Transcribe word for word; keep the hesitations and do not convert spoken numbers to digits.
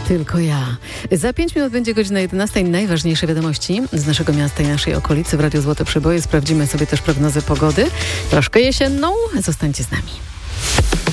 Tylko ja. Za pięć minut będzie godzina jedenasta. Najważniejsze wiadomości z naszego miasta i naszej okolicy w Radiu Złote Przeboje. Sprawdzimy sobie też prognozę pogody. Troszkę jesienną. Zostańcie z nami.